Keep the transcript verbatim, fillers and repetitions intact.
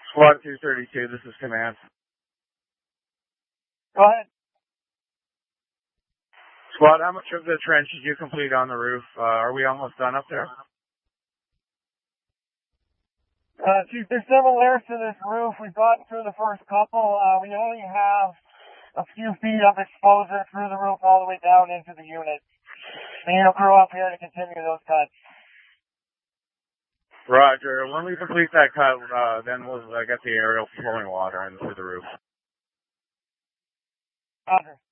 Squad two thirty-two, this is command. Go ahead. Squad, how much of the trench did you complete on the roof? Uh, are we almost done up there? Uh, Chief, there's several layers to this roof. We've gotten through the first couple. Uh, we only have a few feet of exposure through the roof all the way down into the unit. We need a crew up here to continue those cuts. Roger. When we complete that cut, uh, then we'll uh, get the aerial flowing water into the roof. Roger.